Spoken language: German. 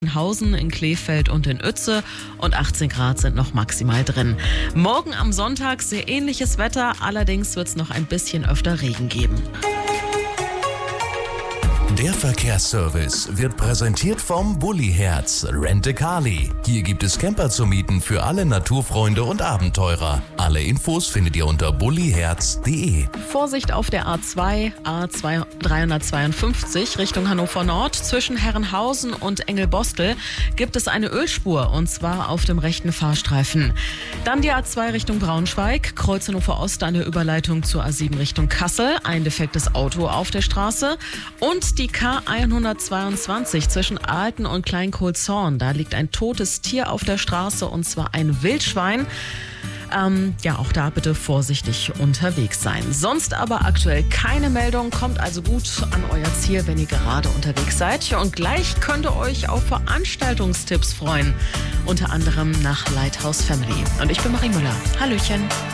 in Hausen, in Kleefeld und in Uetze und 18 Grad sind noch maximal drin. Morgen am Sonntag sehr ähnliches Wetter, allerdings wird es noch ein bisschen öfter Regen geben. Der Verkehrsservice wird präsentiert vom Bulli-Herz Rent-A-Carly. Hier gibt es Camper zu mieten für alle Naturfreunde und Abenteurer. Alle Infos findet ihr unter bulliherz.de. Vorsicht auf der A2, A352 Richtung Hannover Nord. Zwischen Herrenhausen und Engelbostel gibt es eine Ölspur und zwar auf dem rechten Fahrstreifen. Dann die A2 Richtung Braunschweig, Kreuz Hannover Ost an der Überleitung zur A7 Richtung Kassel. Ein defektes Auto auf der Straße. Und die K122 zwischen Alten und Kleinkohlzorn. Da liegt ein totes Tier auf der Straße und zwar ein Wildschwein. Auch da bitte vorsichtig unterwegs sein. Sonst aber aktuell keine Meldung. Kommt also gut an euer Ziel, wenn ihr gerade unterwegs seid. Und gleich könnt ihr euch auf Veranstaltungstipps freuen. Unter anderem nach Lighthouse Family. Und ich bin Marie Müller. Hallöchen.